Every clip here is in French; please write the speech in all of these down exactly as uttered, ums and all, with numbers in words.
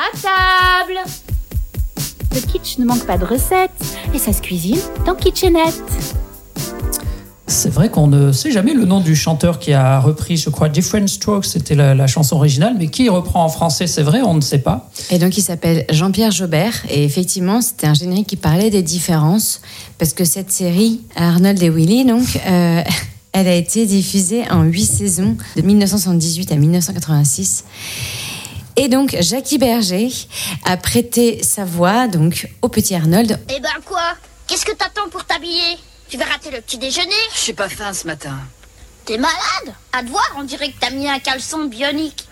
À table! Le kitsch ne manque pas de recettes et ça se cuisine dans Kitchenette. C'est vrai qu'on ne sait jamais le nom du chanteur qui a repris, je crois, Different Strokes, c'était la, la chanson originale, mais qui reprend en français, c'est vrai, on ne sait pas. Et donc il s'appelle Jean-Pierre Jobert, et effectivement c'était un générique qui parlait des différences, parce que cette série, Arnold et Willy, donc, euh, elle a été diffusée en huit saisons, de dix-neuf cent soixante-dix-huit à dix-neuf cent quatre-vingt-six. Et donc Jackie Berger a prêté sa voix donc au petit Arnold. Eh ben quoi? Qu'est-ce que t'attends pour t'habiller? Tu vas rater le petit déjeuner? Je suis pas faim ce matin. T'es malade? À te voir, on dirait que t'as mis un caleçon bionique.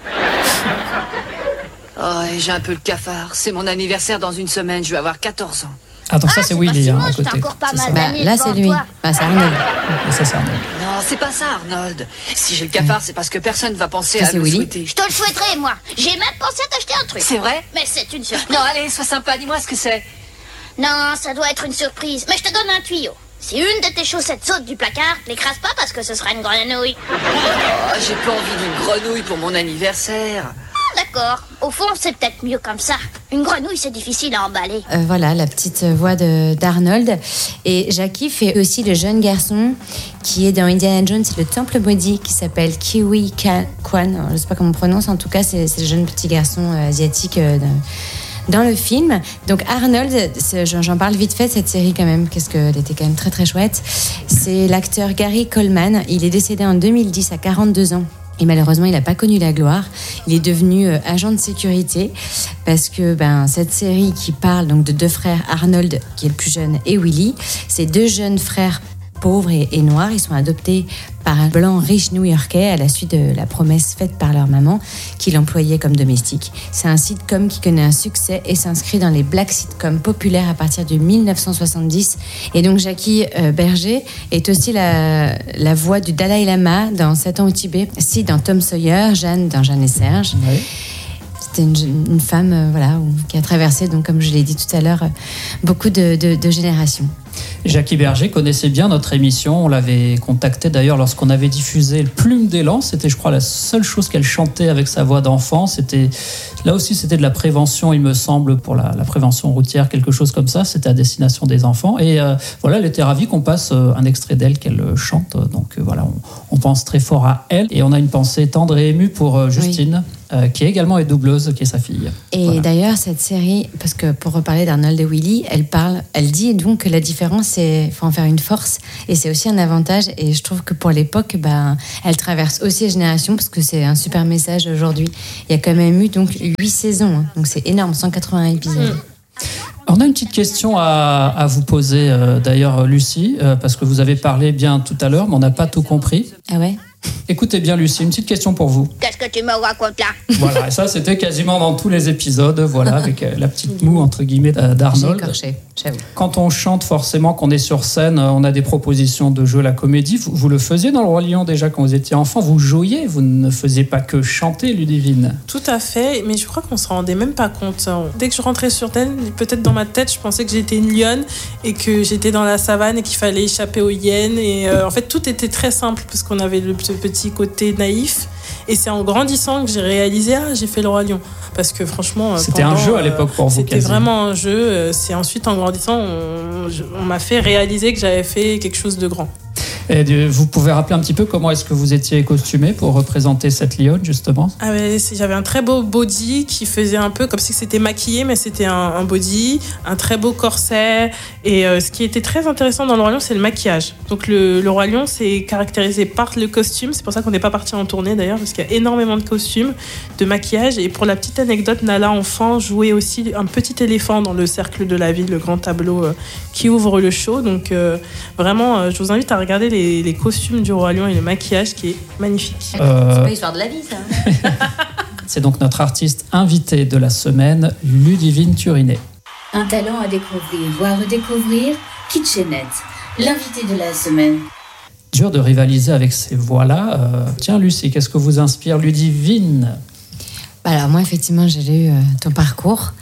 Oh, et j'ai un peu le cafard. C'est mon anniversaire dans une semaine, je vais avoir quatorze ans. Ah, donc ah, ça c'est Willy hein, à côté. T'as encore pas C'est mal ça. d'années Bah, là devant c'est lui, toi. bah, c'est Arnold. Et ça c'est Arnold. Non, c'est pas ça, Arnold. Si j'ai le cafard, c'est parce que personne va penser Ça, à c'est me Willy. souhaiter. Je te le souhaiterais, moi. J'ai même pensé à t'acheter un truc. C'est vrai? Mais c'est une surprise. Non, allez, sois sympa, dis-moi ce que c'est. Non, ça doit être une surprise. Mais je te donne un tuyau. Si une de tes chaussettes saute du placard, l'écrase pas parce que ce sera une grenouille. Oh, j'ai pas envie d'une grenouille pour mon anniversaire. D'accord. Au fond, c'est peut-être mieux comme ça. Une grenouille, c'est difficile à emballer. Euh, voilà, la petite voix de, d'Arnold. Et Jackie fait aussi le jeune garçon qui est dans Indiana Jones, c'est le Temple Maudit, qui s'appelle Kiwi Ka- Kwan. Je ne sais pas comment on prononce, en tout cas, c'est, c'est le jeune petit garçon euh, asiatique euh, de, dans le film. Donc Arnold, c'est, j'en parle vite fait de cette série quand même, parce qu'elle était quand même très très chouette. C'est l'acteur Gary Coleman. Il est décédé en deux mille dix à quarante-deux ans. Et malheureusement, il n'a pas connu la gloire. Il est devenu euh, agent de sécurité parce que ben, cette série qui parle donc de deux frères, Arnold, qui est le plus jeune, et Willy, ces deux jeunes frères pauvres et, et noirs, ils sont adoptés par un blanc riche new-yorkais à la suite de la promesse faite par leur maman qui l'employait comme domestique. C'est un sitcom qui connaît un succès et s'inscrit dans les black sitcoms populaires à partir de dix-neuf cent soixante-dix. Et donc Jackie euh, Berger est aussi la, la voix du Dalai Lama dans sept ans au Tibet, Sid dans Tom Sawyer, Jeanne dans Jeanne et Serge. Oui. C'était une, une femme euh, voilà, qui a traversé, donc, comme je l'ai dit tout à l'heure, euh, beaucoup de, de, de générations. Jackie Berger connaissait bien notre émission. On l'avait contactée d'ailleurs lorsqu'on avait diffusé Plume d'élan. C'était, je crois, la seule chose qu'elle chantait avec sa voix d'enfant. C'était, là aussi, c'était de la prévention, il me semble, pour la, la prévention routière, quelque chose comme ça. C'était à destination des enfants. Et euh, voilà, elle était ravie qu'on passe euh, un extrait d'elle qu'elle chante. Donc euh, voilà, on, on pense très fort à elle. Et on a une pensée tendre et émue pour euh, Justine, oui. euh, qui est également est doubleuse, qui est sa fille. Et voilà. D'ailleurs, cette série, parce que pour reparler d'Arnold et Willy, elle parle, elle dit donc que la différence, c'est faut en faire une force, et c'est aussi un avantage. Et je trouve que pour l'époque, ben, elle traverse aussi les générations, parce que c'est un super message aujourd'hui. Il y a quand même eu donc huit saisons, hein, donc c'est énorme, cent quatre-vingts épisodes. Mmh. On a une petite question à, à vous poser, euh, d'ailleurs, Lucie, euh, parce que vous avez parlé bien tout à l'heure, mais on n'a pas tout compris. Ah ouais? Écoutez bien, Lucie, une petite question pour vous. Qu'est-ce que tu me racontes là? Voilà, et ça, c'était quasiment dans tous les épisodes, voilà, avec la petite moue, entre guillemets, d'Arnold. J'ai écorché, j'avoue. Quand on chante, forcément, qu'on est sur scène, on a des propositions de jeu à la comédie. Vous, vous le faisiez dans Le Roi Lion déjà quand vous étiez enfant, vous jouiez, vous ne faisiez pas que chanter, Ludivine. Tout à fait, mais je crois qu'on se rendait même pas compte. Dès que je rentrais sur scène, peut-être dans ma tête, je pensais que j'étais une lionne et que j'étais dans la savane et qu'il fallait échapper aux hyènes. Et euh, en fait, tout était très simple parce qu'on avait le petit côté naïf. Et c'est en grandissant que j'ai réalisé, ah, j'ai fait Le Roi Lion. Parce que franchement... C'était pendant, un jeu à l'époque pour vous, C'était quasi. vraiment un jeu. C'est ensuite, en grandissant, on, on m'a fait réaliser que j'avais fait quelque chose de grand. Et de, vous pouvez rappeler un petit peu comment est-ce que vous étiez costumé pour représenter cette lionne, justement? Ah ouais, j'avais un très beau body qui faisait un peu comme si c'était maquillé, mais c'était un, un body, un très beau corset. Et euh, ce qui était très intéressant dans Le Roi Lion, c'est le maquillage. Donc le, le Roi Lion, c'est caractérisé par le costume. C'est pour ça qu'on n'est pas parti en tournée d'ailleurs, parce qu'il y a énormément de costumes, de maquillage. Et pour la petite anecdote, Nala, enfant, jouait aussi un petit éléphant dans le cercle de la ville, le grand tableau euh, qui ouvre le show. Donc euh, vraiment, euh, je vous invite à regarder les, les costumes du Roi Lion et le maquillage qui est magnifique. Euh... C'est pas l'histoire de la vie, ça. C'est donc notre artiste invitée de la semaine, Ludivine Turinet. Un talent à découvrir ou à redécouvrir, Kitchenette, l'invité de la semaine. Dur de rivaliser avec ces voix-là. Euh, tiens, Lucie, qu'est-ce que vous inspire Ludivine? Alors moi, effectivement, j'ai lu euh, ton parcours.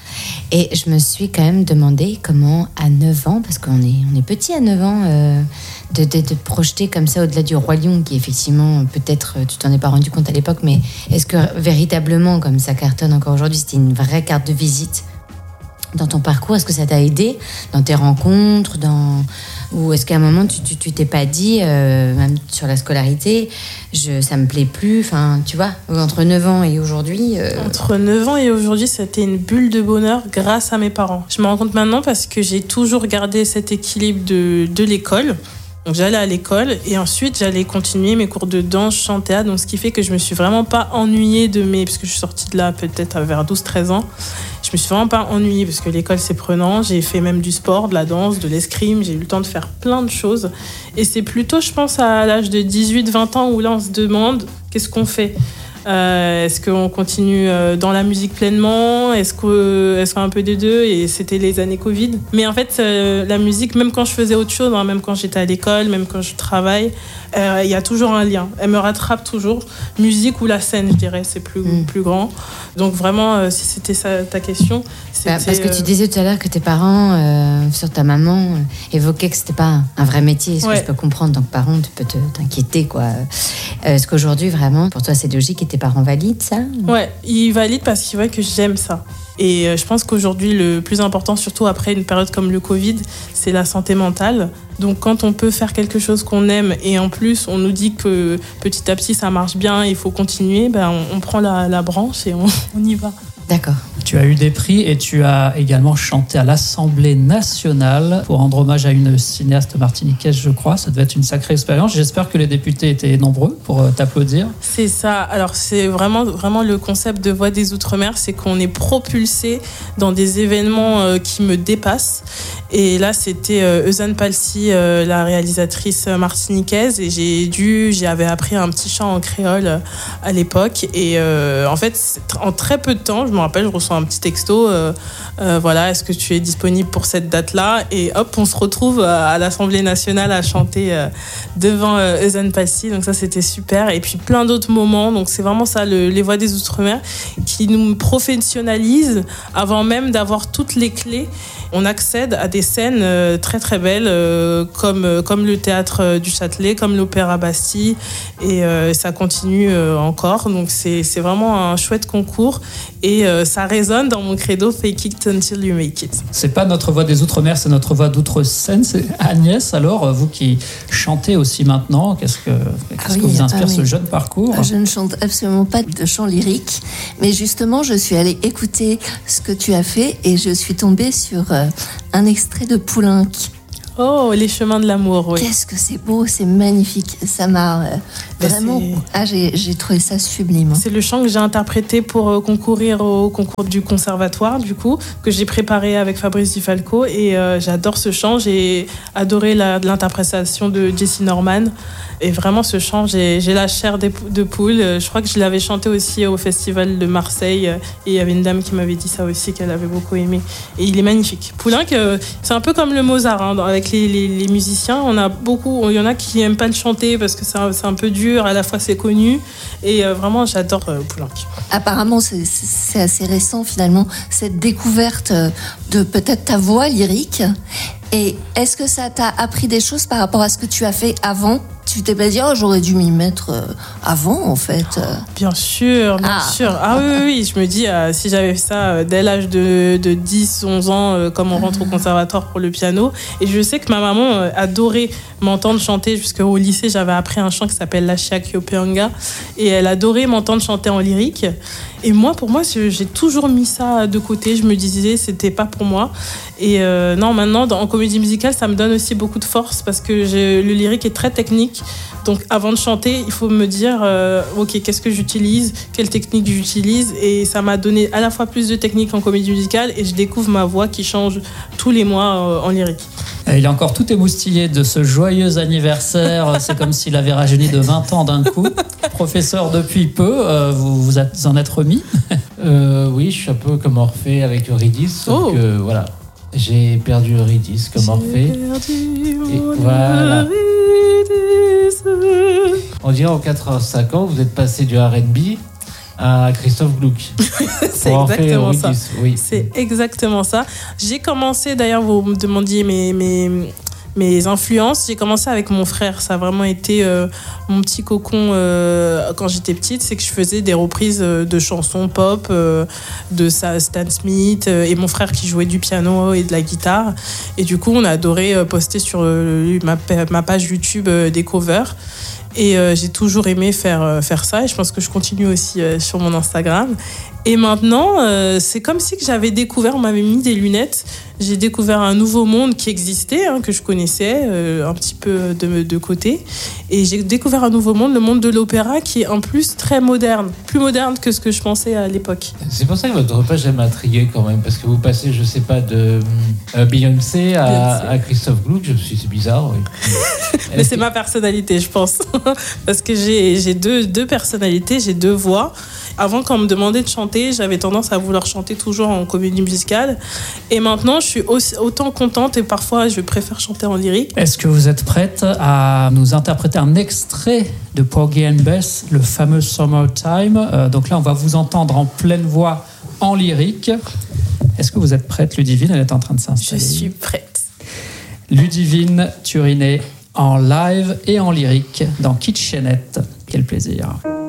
Et je me suis quand même demandé comment, à neuf ans, parce qu'on est, on est petit à neuf ans, euh, de, de, de projeter comme ça au-delà du Roi Lion, qui effectivement, peut-être, tu t'en es pas rendu compte à l'époque, mais est-ce que véritablement, comme ça cartonne encore aujourd'hui, c'était une vraie carte de visite dans ton parcours? Est-ce que ça t'a aidé dans tes rencontres, dans... ou est-ce qu'à un moment tu, tu, tu t'es pas dit, euh, même sur la scolarité, je, ça me plaît plus, enfin tu vois, entre neuf ans et aujourd'hui euh... Entre neuf ans et aujourd'hui, c'était une bulle de bonheur grâce à mes parents. Je me rends compte maintenant parce que j'ai toujours gardé cet équilibre de, de l'école. Donc j'allais à l'école et ensuite j'allais continuer mes cours de danse, chant, théâtre, donc ce qui fait que je me suis vraiment pas ennuyée de mes... parce que je suis sortie de là peut-être vers douze treize ans. Je me suis vraiment pas ennuyée parce que l'école c'est prenant, j'ai fait même du sport, de la danse, de l'escrime, j'ai eu le temps de faire plein de choses. Et c'est plutôt, je pense, à l'âge de dix-huit vingt ans où là on se demande qu'est-ce qu'on fait. Euh, est-ce qu'on continue dans la musique pleinement? Est-ce que, est-ce qu'on a un peu des deux? Et c'était les années Covid. Mais en fait, euh, la musique, même quand je faisais autre chose, hein, même quand j'étais à l'école, même quand je travaille, il euh, y a toujours un lien. Elle me rattrape toujours. Musique ou la scène, je dirais, c'est plus, mmh. plus grand. Donc vraiment, euh, si c'était ça ta question... Bah, parce que tu disais tout à l'heure que tes parents, euh, sur ta maman, euh, évoquaient que c'était pas un vrai métier. Ce ouais. que je peux comprendre, en tant que parent, tu peux te, t'inquiéter, quoi. Euh, est-ce qu'aujourd'hui, vraiment, pour toi, c'est logique et tes parents valident ça? Ouais, ils valident parce qu'ils voient que j'aime ça. Et euh, je pense qu'aujourd'hui, le plus important, surtout après une période comme le Covid, c'est la santé mentale. Donc quand on peut faire quelque chose qu'on aime et en plus on nous dit que petit à petit ça marche bien, il faut continuer, ben on, on prend la, la branche et on, on y va. D'accord. Tu as eu des prix et tu as également chanté à l'Assemblée nationale pour rendre hommage à une cinéaste martiniquaise, je crois. Ça devait être une sacrée expérience. J'espère que les députés étaient nombreux pour t'applaudir. C'est ça. Alors, c'est vraiment, vraiment le concept de Voix des Outre-mer, c'est qu'on est propulsé dans des événements qui me dépassent. Et là, c'était Eusanne Palsy, la réalisatrice martiniquaise, et j'ai dû, j'avais appris un petit chant en créole à l'époque. Et euh, en fait, en très peu de temps, je me rappelle, je reçois un petit texto, euh, euh, voilà, est-ce que tu es disponible pour cette date-là? Et hop, on se retrouve à l'Assemblée nationale à chanter euh, devant euh, Eusanne Palsy. Donc ça, c'était super. Et puis plein d'autres moments. Donc c'est vraiment ça, le, les Voix des Outre-mer, qui nous professionnalisent avant même d'avoir toutes les clés. On accède à des scènes euh, très très belles, euh, comme, euh, comme le théâtre du Châtelet, comme l'Opéra Bastille, et euh, ça continue euh, encore. Donc c'est, c'est vraiment un chouette concours, et euh, ça résonne dans mon credo, fake it until you make it. C'est pas notre voix des Outre-mer, c'est notre voix d'Outre-Seine. C'est Agnès, alors, vous qui chantez aussi maintenant, qu'est-ce que, qu'est-ce ah oui, que vous inspire ah oui. ce jeune parcours? Je ne chante absolument pas de chant lyrique, mais justement, je suis allée écouter ce que tu as fait et je suis tombée sur euh, un extrait de Poulenc. Oh, les chemins de l'amour, oui. Qu'est-ce que c'est beau, c'est magnifique. Ça m'a euh, vraiment... Ah, j'ai, j'ai trouvé ça sublime. C'est le chant que j'ai interprété pour euh, concourir au concours du conservatoire, du coup, que j'ai préparé avec Fabrice Di Falco. Et euh, j'adore ce chant. J'ai adoré la, l'interprétation de Jessie Norman. Et vraiment, ce chant, j'ai, j'ai la chair de poule. Je crois que je l'avais chanté aussi au Festival de Marseille. Et il y avait une dame qui m'avait dit ça aussi, qu'elle avait beaucoup aimé. Et il est magnifique. Poulenc, c'est un peu comme le Mozart, hein, avec les, les, les musiciens. On a beaucoup, il y en a qui n'aiment pas le chanter parce que c'est un, c'est un peu dur, à la fois c'est connu. Et euh, vraiment, j'adore euh, Poulenc. Apparemment, c'est, c'est assez récent finalement, cette découverte de peut-être ta voix lyrique. Et est-ce que ça t'a appris des choses par rapport à ce que tu as fait avant? Tu t'es pas dit, oh, j'aurais dû m'y mettre avant, en fait. Bien sûr, bien ah. sûr. Ah oui, oui, oui, je me dis, euh, si j'avais fait ça euh, dès l'âge de, de dix, onze ans, euh, comme on rentre au conservatoire pour le piano. Et je sais que ma maman euh, adorait m'entendre chanter. Jusqu'au lycée, j'avais appris un chant qui s'appelle Lashia Kyopeanga. Et elle adorait m'entendre chanter en lyrique. Et moi, pour moi, j'ai toujours mis ça de côté. Je me disais, c'était pas pour moi. Et euh, non, maintenant, dans, en comédie musicale, ça me donne aussi beaucoup de force parce que je, le lyrique est très technique. Donc, avant de chanter, il faut me dire, euh, ok, qu'est-ce que j'utilise, quelle technique j'utilise. Et ça m'a donné à la fois plus de technique en comédie musicale et je découvre ma voix qui change tous les mois euh, en lyrique. Il est encore tout émoustillé de ce joyeux anniversaire. C'est comme s'il avait rajeuni de vingt ans d'un coup. Professeur depuis peu, euh, vous vous en êtes remis? euh, Oui, je suis un peu comme Orphée avec Eurydice. Sauf oh. que, voilà, j'ai perdu Eurydice comme Orphée. Et voilà. On dirait en quatre à cinq ans, vous êtes passé du R and B à Christophe Gluck. C'est exactement ça. Oui. C'est exactement ça. J'ai commencé, d'ailleurs, vous me demandiez mes, mes, mes influences. J'ai commencé avec mon frère. Ça a vraiment été euh, mon petit cocon euh, quand j'étais petite. C'est que je faisais des reprises de chansons pop, euh, de Stan Smith, euh, et mon frère qui jouait du piano et de la guitare. Et du coup, on a adoré euh, poster sur euh, ma, ma page YouTube euh, des covers. Et euh, j'ai toujours aimé faire, euh, faire ça. Et je pense que je continue aussi euh, sur mon Instagram. Et maintenant, euh, c'est comme si que j'avais découvert, on m'avait mis des lunettes. J'ai découvert un nouveau monde qui existait, hein, que je connaissais euh, un petit peu de, de côté. Et j'ai découvert un nouveau monde, le monde de l'opéra, qui est en plus très moderne. Plus moderne que ce que je pensais à l'époque. C'est pour ça que votre repas, j'aime intriguer quand même. Parce que vous passez, je sais pas, de euh, Beyoncé à, Beyoncé à Christophe Gluck. Je me suis dit, c'est bizarre. Oui. Mais c'est ma personnalité, je pense. Parce que j'ai, j'ai deux, deux personnalités, j'ai deux voix. Avant, quand on me demandait de chanter, j'avais tendance à vouloir chanter toujours en comédie musicale. Et maintenant, je suis aussi, autant contente et parfois, je préfère chanter en lyrique. Est-ce que vous êtes prête à nous interpréter un extrait de Porgy and Bess, le fameux Summertime? euh, Donc là, on va vous entendre en pleine voix, en lyrique. Est-ce que vous êtes prête, Ludivine? Elle est en train de s'installer. Je suis prête. Ludivine Turinet en live et en lyrique dans Kitchenette. Quel plaisir.